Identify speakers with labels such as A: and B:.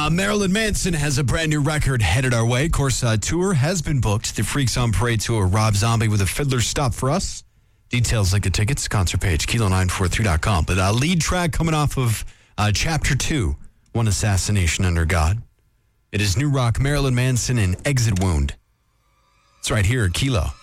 A: Marilyn Manson has a brand new record headed our way. Of course, tour has been booked. The Freaks on Parade tour. Rob Zombie with a fiddler stop for us. Details like the tickets, concert page, kilo943.com. But lead track coming off of Chapter 2, One Assassination Under God. It is new rock, Marilyn Manson and Exit Wound. It's right here at Kilo.